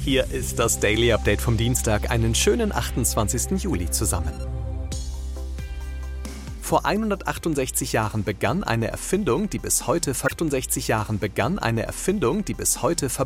Hier ist das Daily Update vom Dienstag, einen schönen 28. Juli zusammen. Vor 168 Jahren begann eine Erfindung, die bis heute